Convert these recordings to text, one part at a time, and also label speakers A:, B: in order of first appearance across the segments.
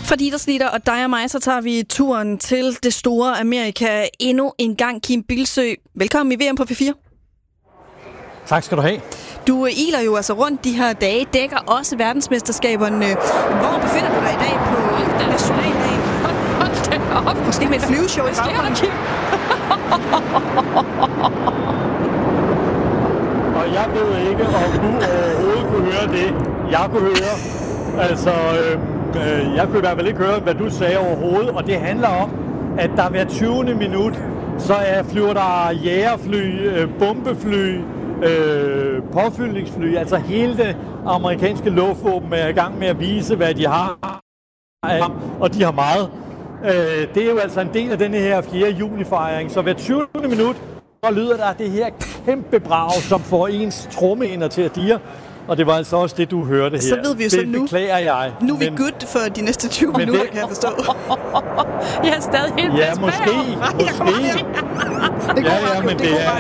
A: Fra Dietersnitter og dig og mig, så tager vi turen til det store Amerika endnu en gang. Kim Bilsø, velkommen i VM på P4.
B: Tak skal du have.
A: Du iler jo altså rundt de her dage, dækker også verdensmesterskaberne. Hvor befinder du dig i dag på nationaldagen?
C: Hold da op.
A: Måske med et flyveshow i baggrunden, Kim.
B: Og jeg ved ikke, om du overhovedet kunne høre det, jeg kunne høre. Altså, jeg kunne i hvert fald ikke høre, hvad du sagde overhovedet. Og det handler om, at der hver 20. minut, så flyver der jægerfly, bombefly, påfyldningsfly. Altså hele det amerikanske luftvåben er i gang med at vise, hvad de har. Og de har meget. Det er jo altså en del af denne her 4. juni-fejring. Så hver 20. minut, så lyder der det her kæmpe brag, som får ens trommehinder til at dirre. Og det var altså også det, du hørte her.
A: Så ved vi jo så
B: det
A: nu.
B: Beklager jeg.
A: Nu er vi good for de næste 20 minutter, kan jeg forstå.
C: Jeg er stadig helt
B: ja, måske. Men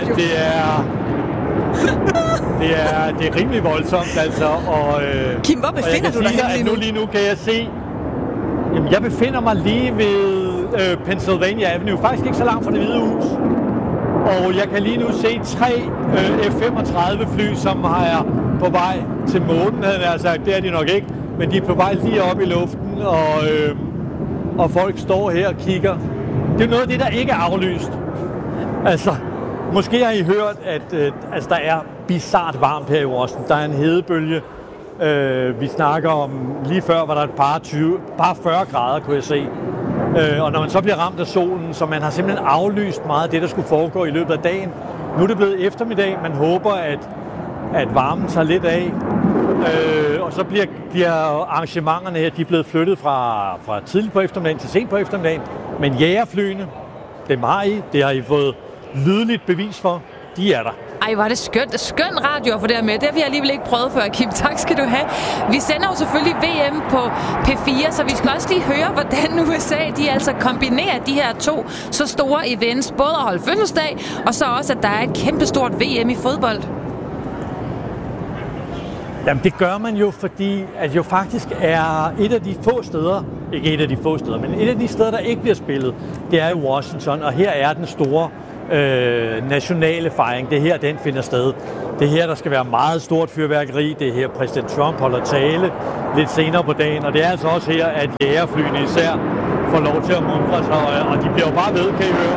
B: det er rimelig voldsomt, altså. Og,
A: Kim, hvor befinder du dig henne
B: lige nu? Kan jeg se... Jamen, jeg befinder mig lige ved Pennsylvania Avenue. Faktisk ikke så langt fra Det Hvide Hus. Og jeg kan lige nu se 3 F-35 fly, som har på vej til månen, havde jeg sagt. Det er de nok ikke, men de er på vej lige op i luften, og folk står her og kigger. Det er noget af det, der ikke er aflyst. Altså, måske har I hørt, at der er bizart varmt her i Washington. Der er en hedebølge. Vi snakker om, lige før var der et par 40 grader, kunne jeg se. Og når man så bliver ramt af solen, så man har simpelthen aflyst meget af det, der skulle foregå i løbet af dagen. Nu er det blevet eftermiddag. Man håber, at varmen tager lidt af. Og så bliver arrangementerne her, de er blevet flyttet fra tidligt på eftermiddagen til sent på eftermiddagen. Men jægerflyene, dem har I. Det har I fået lydligt bevis for. De er der.
C: Ej, var det skønt. Skøn radio at få det her med. Det har vi alligevel ikke prøvet før, Kim. Tak skal du have. Vi sender jo selvfølgelig VM på P4, så vi skal også lige høre, hvordan USA de altså kombinerer de her 2 så store events. Både at holde fødselsdag, og så også, at der er et kæmpestort VM i fodbold.
B: Jamen, det gør man jo, fordi at jo faktisk er et af de få steder, ikke et af de få steder, men et af de steder, der ikke bliver spillet, det er i Washington, og her er den store nationale fejring. Det er her, den finder sted. Det er her, der skal være meget stort fyrværkeri. Det er her, præsident Trump holder tale lidt senere på dagen. Og det er altså også her, at jægerflyene især får lov til at mundre sig. Og de bliver jo bare ved, kan I høre.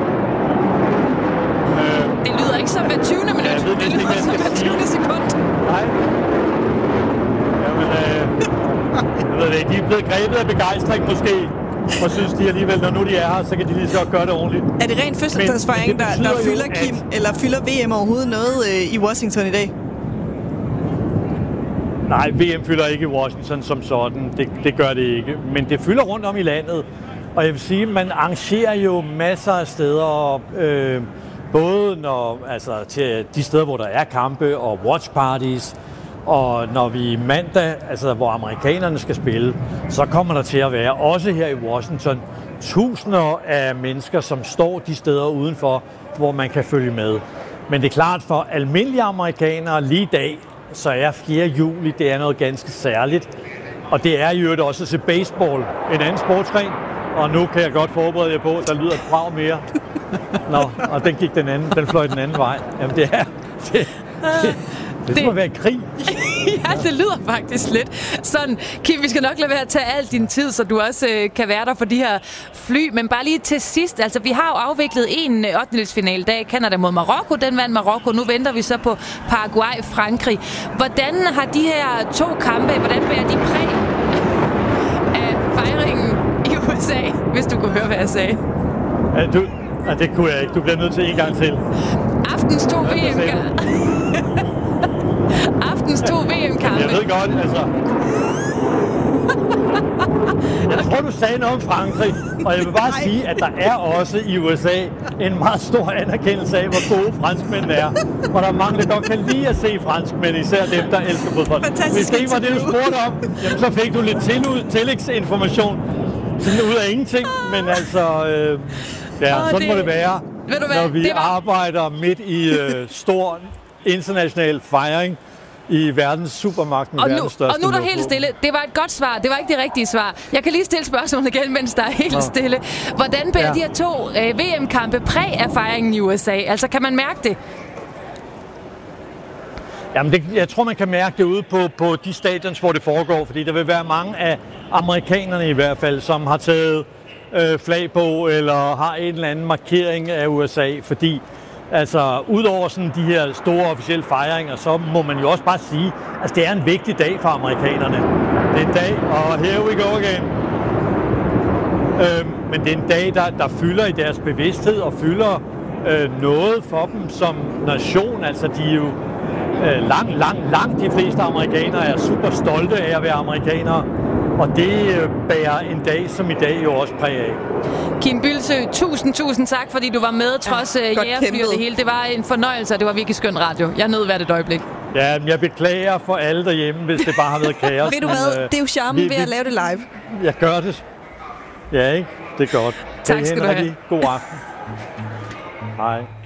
C: Det lyder ikke som hver 20. minut. Det lyder som hver 20. sekund.
B: Nej. Jamen, jeg ved det ikke. De er blevet grebet af begejstring måske. Og synes de alligevel, når nu de er her, så kan de lige så gøre det ordentligt.
A: Er det rent fødselsdagsfejring, der fylder, Kim, eller fylder VM overhovedet noget i Washington i dag?
B: Nej, VM fylder ikke i Washington som sådan. Det gør det ikke. Men det fylder rundt om i landet. Og jeg vil sige, man arrangerer jo masser af steder, både til de steder, hvor der er kampe og watch parties. Og når vi mandag, altså hvor amerikanerne skal spille, så kommer der til at være, også her i Washington, tusinder af mennesker, som står de steder udenfor, hvor man kan følge med. Men det er klart, for almindelige amerikanere lige i dag, så er 4. juli, det er noget ganske særligt. Og det er jo også til baseball, en anden sportsgren. Og nu kan jeg godt forberede jer på, at der lyder et brag mere. Nå, og den fløj den anden vej. Jamen det er... Det må være krig.
C: Ja, det lyder faktisk lidt sådan. Kim, vi skal nok lade være at tage al din tid, så du også kan være der for de her fly. Men bare lige til sidst, altså vi har jo afviklet en 8-delsfinale i dag. Canada mod Marokko, den vandt Marokko. Nu venter vi så på Paraguay, Frankrig. Hvordan har de her 2 kampe, hvordan bærer de præg af fejringen i USA, hvis du kunne høre, hvad jeg sagde?
B: Det kunne jeg ikke. Du bliver nødt til en gang til.
C: Aftens 2 VM-kampe.
B: Jeg ved godt, altså... Jeg tror, du sagde noget om Frankrig, og jeg vil bare sige, at der er også i USA en meget stor anerkendelse af, hvor gode franskmændene er. Og der er mange, der godt kan lide at se franskmænd, især dem, der elsker fodbold. Hvis det ikke var det, du spurgte om, jamen, så fik du lidt tillægsinformation. Sådan ud af ingenting, men altså... sådan må det være, når vi arbejder midt i stor international fejring. i verdens supermagten.
C: Og nu er der helt stille. Det var et godt svar. Det var ikke det rigtige svar. Jeg kan lige stille spørgsmålet igen, mens der er helt stille. Hvordan bærer de her 2 VM-kampe præg af fejringen i USA? Altså, kan man mærke det?
B: Jamen, jeg tror, man kan mærke det ude på de stadions, hvor det foregår, fordi der vil være mange af amerikanerne i hvert fald, som har taget flag på, eller har en eller anden markering af USA, fordi altså, udover sådan de her store officielle fejringer, så må man jo også bare sige, at det er en vigtig dag for amerikanerne. Det er en dag, og here we go again. Men det er en dag, der fylder i deres bevidsthed og fylder noget for dem som nation. Altså, de er jo langt de fleste amerikanere er super stolte af at være amerikanere, og det bærer en dag som i dag jo også præg af.
C: Kim Bildsøe, tusind tak, fordi du var med, trods jægerfly og det hele. Det var en fornøjelse, og det var virkelig skøn radio. Jeg nød hvert et øjeblik.
B: Ja, jeg beklager for alle derhjemme, hvis det bare har været kaos.
A: Ved du hvad? Det er jo charmen ved at lave det live.
B: Jeg gør det. Ja, ikke? Det er godt.
C: Tak skal du have.
B: God aften. Hej.